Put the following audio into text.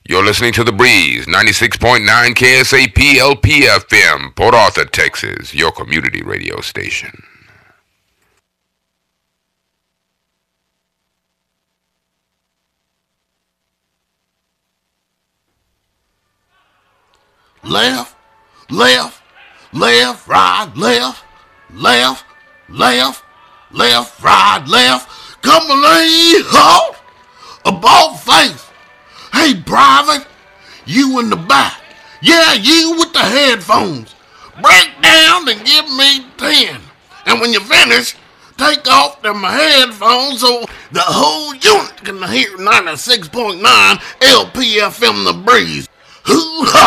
You're listening to The Breeze, 96.9 KSAP LPFM, Port Arthur, Texas, your community radio station. Left, left, left, right, left, left, left, left, right, left. Company halt, a bald face. Hey, Private, you in the back. Yeah, you with the headphones. Break down and give me 10. And when you finish, take off them headphones so the whole unit can hear 96.9 LPFM The Breeze. Hoo-ha!